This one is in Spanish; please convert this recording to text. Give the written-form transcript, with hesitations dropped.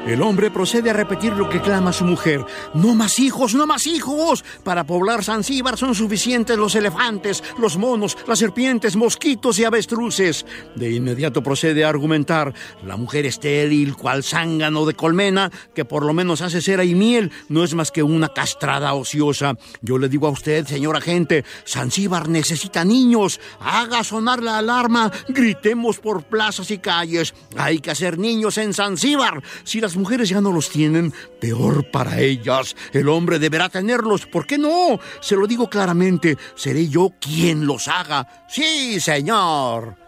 El hombre procede a repetir lo que clama su mujer. ¡No más hijos, no más hijos! Para poblar Zanzíbar son suficientes los elefantes, los monos, las serpientes, mosquitos y avestruces. De inmediato procede a argumentar. La mujer estéril, cual zángano de colmena, que por lo menos hace cera y miel, no es más que una castrada ociosa. Yo le digo a usted, señor agente, Zanzíbar necesita niños. Haga sonar la alarma, gritemos por plazas y calles. Hay que hacer niños en Zanzíbar. Si las mujeres ya no los tienen, peor para ellas. El hombre deberá tenerlos. ¿Por qué no? Se lo digo claramente, seré yo quien los haga. ¡Sí, señor!